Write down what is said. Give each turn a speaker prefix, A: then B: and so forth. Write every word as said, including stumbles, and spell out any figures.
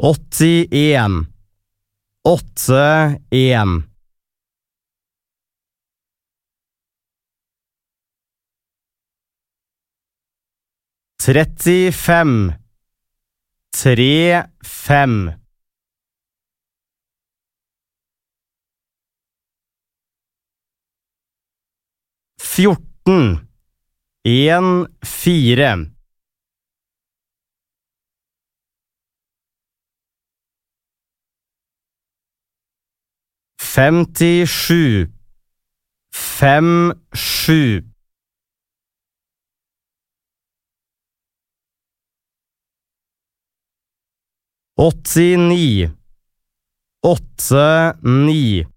A: åttien, åtte, en. Trettifem, tre, fem. Fjorten, en, fire. Femtisju, fem, sju. Åttini, åtte, ni.